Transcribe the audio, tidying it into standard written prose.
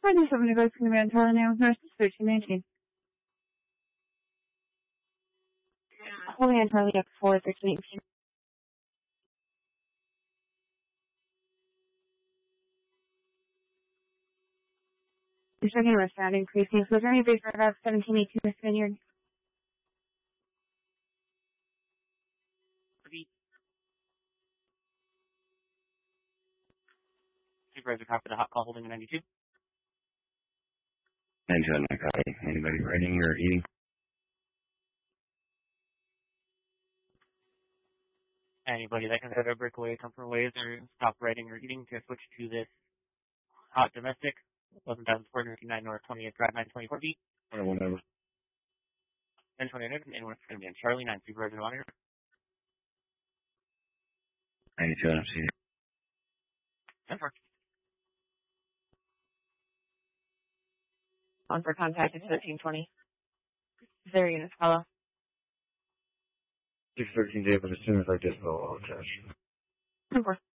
47 Negotiable Command Charlie now, Nurse 1319. Holding on Charlie up 41318. You're checking a sound increasing. So, is there any base for about 1718 Miss Vineyard? Supervisor copy the hot call holding a 92. 92 copy. Anybody writing or eating? Anybody that can consider breakaway, comfort ways, or stop writing or eating to switch to this hot domestic. 11,459 North 28th Drive, 924 feet. Or whatever. 1029, and we're going to be on Charlie 9, Supervisor Monitor. 92 MC. 10-4. On for contact is 1320. 0 units follow. 613 J, but as soon as I dispel, I'll attach. 10-4.